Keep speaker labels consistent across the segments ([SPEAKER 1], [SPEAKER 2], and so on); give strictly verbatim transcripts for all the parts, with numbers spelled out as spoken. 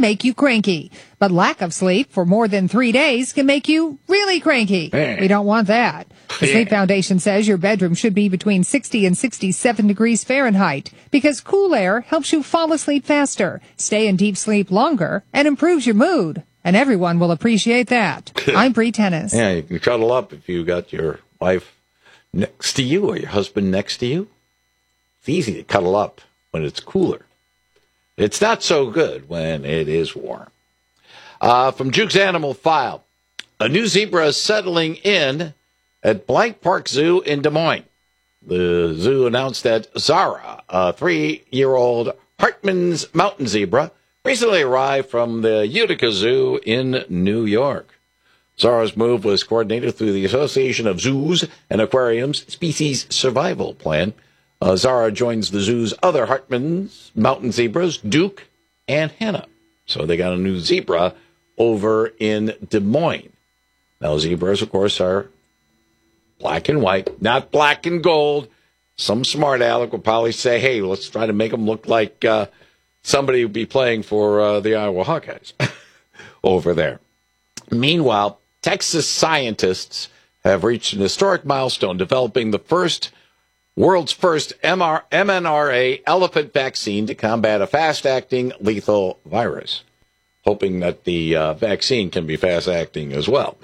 [SPEAKER 1] make you cranky. But lack of sleep for more than three days can make you really cranky.
[SPEAKER 2] Hey.
[SPEAKER 1] We don't want that. The
[SPEAKER 2] Yeah.
[SPEAKER 1] Sleep Foundation says your bedroom should be between sixty and sixty-seven degrees Fahrenheit because cool air helps you fall asleep faster, stay in deep sleep longer, and improves your mood. And everyone will appreciate that. I'm Bree Tennis.
[SPEAKER 2] Yeah, you can cuddle up if you got your wife next to you or your husband next to you. It's easy to cuddle up when it's cooler. It's not so good when it is warm. Uh, from Juke's Animal File, a new zebra is settling in at Blank Park Zoo in Des Moines. The zoo announced that Zara, a three-year-old Hartman's mountain zebra, recently arrived from the Utica Zoo in New York. Zara's move was coordinated through the Association of Zoos and Aquariums Species Survival Plan. Uh, Zara joins the zoo's other Hartman's mountain zebras, Duke and Hannah. So they got a new zebra over in Des Moines. Now, zebras, of course, are black and white, not black and gold. Some smart aleck will probably say, hey, let's try to make them look like uh, somebody would be playing for uh, the Iowa Hawkeyes over there. Meanwhile, Texas scientists have reached an historic milestone, developing the first, world's first M N R A elephant vaccine to combat a fast-acting lethal virus, hoping that the uh, vaccine can be fast-acting as well.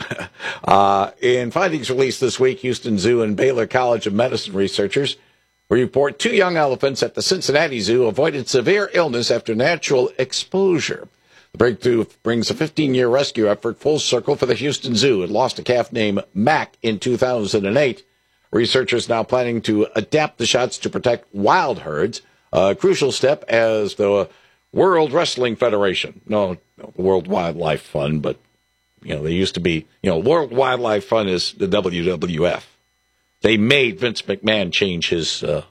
[SPEAKER 2] uh, in findings released this week, Houston Zoo and Baylor College of Medicine researchers report two young elephants at the Cincinnati Zoo avoided severe illness after natural exposure. The breakthrough brings a fifteen-year rescue effort full circle for the Houston Zoo. It lost a calf named Mac in two thousand eight. Researchers now planning to adapt the shots to protect wild herds, a crucial step as the World Wrestling Federation, no, no, the World Wildlife Fund, but, you know, they used to be, you know, World Wildlife Fund is the W W F. They made Vince McMahon change his uh,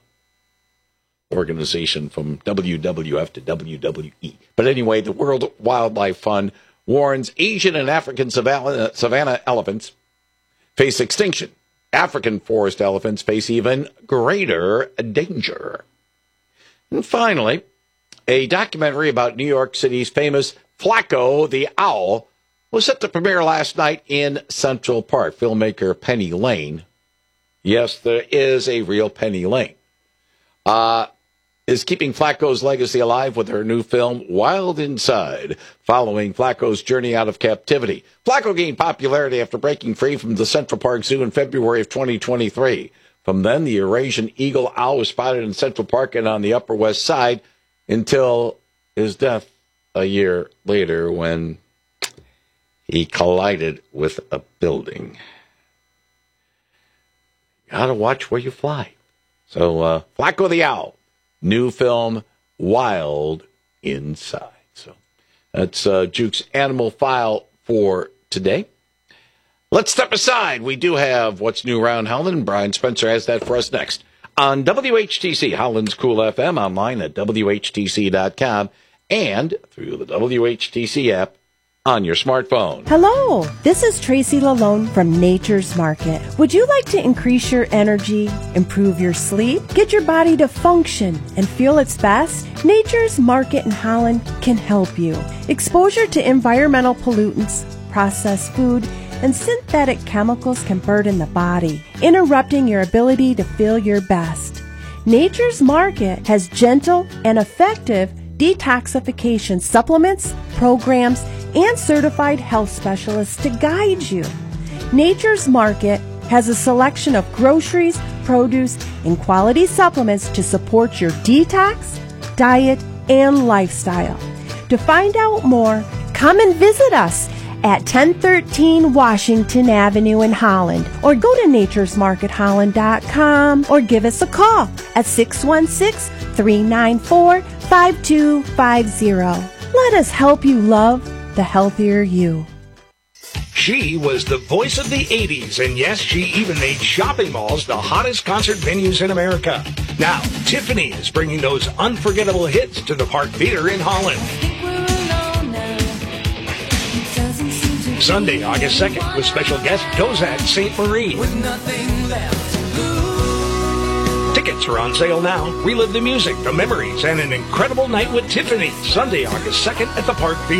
[SPEAKER 2] organization from W W F to W W E. But anyway, the World Wildlife Fund warns Asian and African savanna, savanna elephants face extinction. African forest elephants face even greater danger. And finally, a documentary about New York City's famous Flacco the Owl was set to premiere last night in Central Park. Filmmaker Penny Lane, yes, there is a real Penny Lane, uh, is keeping Flacco's legacy alive with her new film, Wild Inside, following Flacco's journey out of captivity. Flacco gained popularity after breaking free from the Central Park Zoo in February of twenty twenty-three. From then, the Eurasian eagle owl was spotted in Central Park and on the Upper West Side until his death a year later when he collided with a building. Gotta watch where you fly. So, uh, Flacco the Owl, new film, Wild Inside. So, that's uh, Juke's Animal File for today. Let's step aside. We do have What's New Around Howland. Brian Spencer has that for us next on W H T C, Howland's Cool F M, online at W H T C dot com, and through the W H T C app on your smartphone.
[SPEAKER 3] Hello, this is Tracy Lalone from Nature's Market. Would you like to increase your energy, improve your sleep, get your body to function and feel its best? Nature's Market in Holland can help you. Exposure to environmental pollutants, processed food, and synthetic chemicals can burden the body, interrupting your ability to feel your best. Nature's Market has gentle and effective detoxification supplements, programs, and certified health specialists to guide you. Nature's Market has a selection of groceries, produce, and quality supplements to support your detox, diet, and lifestyle. To find out more, come and visit us at ten thirteen Washington Avenue in Holland, or go to natures market holland dot com, or give us a call at six one six, three nine four, five two five zero. Let us help you love the healthier you.
[SPEAKER 4] She was the voice of the eighties, and yes, she even made shopping malls the hottest concert venues in America. Now, Tiffany is bringing those unforgettable hits to the Park Theater in Holland. Sunday, August second, with special guest Dozat Saint Marie. Tickets are on sale now. Relive the music, the memories, and an incredible night with Tiffany. Sunday, August second at the Park Theater.